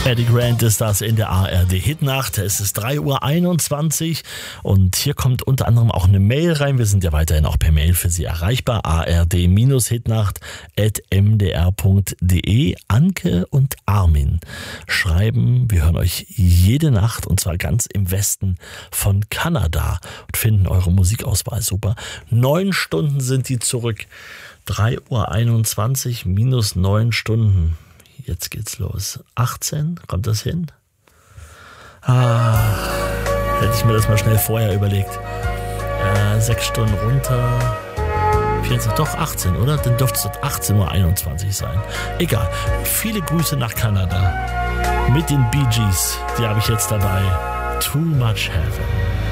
Eddie Grant ist das in der ARD Hitnacht. Es ist 3:21 Uhr und hier kommt unter anderem auch eine Mail rein. Wir sind ja weiterhin auch per Mail für Sie erreichbar. ard-hitnacht@mdr.de. Anke und Armin schreiben, wir hören euch jede Nacht und zwar ganz im Westen von Kanada und finden eure Musikauswahl super. 9 Stunden sind die zurück. 3:21 Uhr minus 9 Stunden. Jetzt geht's los. 18, kommt das hin? Hätte ich mir das mal schnell vorher überlegt. 6 Stunden runter. 14, doch 18, oder? Dann dürfte es 18:21 Uhr sein. Egal. Viele Grüße nach Kanada. Mit den Bee Gees. Die habe ich jetzt dabei. Too Much Heaven.